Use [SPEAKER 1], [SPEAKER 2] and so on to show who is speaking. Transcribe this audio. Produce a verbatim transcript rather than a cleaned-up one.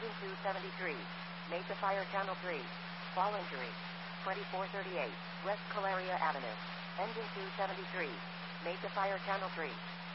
[SPEAKER 1] Engine two seventy-three. Mesa Fire Channel three. Fall injury. twenty-four thirty-eight. West Caleria Avenue. Engine two seventy-three. Mesa Fire Channel three.